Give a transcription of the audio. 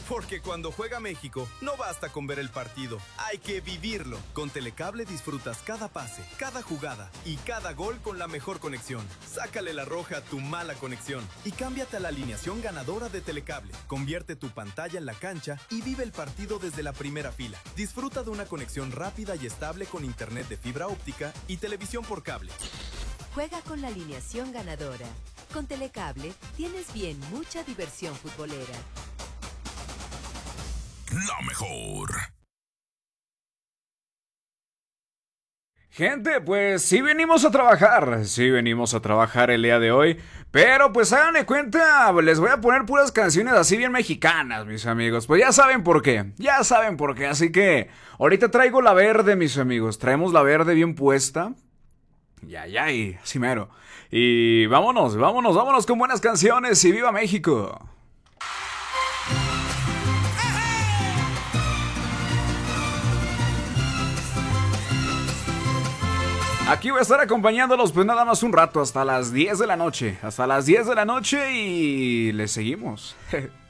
Porque cuando juega México, no basta con ver el partido, hay que vivirlo. Con Telecable disfrutas cada pase, cada jugada y cada gol con la mejor conexión. Sácale la roja a tu mala conexión y cámbiate a la alineación ganadora de Telecable. Convierte tu pantalla en la cancha y vive el partido desde la primera fila. Disfruta de una conexión rápida y estable con internet de fibra óptica y televisión por cable. Juega con la alineación ganadora. Con Telecable tienes bien mucha diversión futbolera. La mejor. Gente, pues sí venimos a trabajar el día de hoy, pero pues hagan de cuenta, les voy a poner puras canciones así bien mexicanas, mis amigos, pues ya saben por qué, así que ahorita traigo la verde, mis amigos, traemos la verde bien puesta, y así mero, y vámonos con buenas canciones y ¡viva México! Aquí voy a estar acompañándolos pues nada más un rato, hasta las 10 de la noche. Y les seguimos.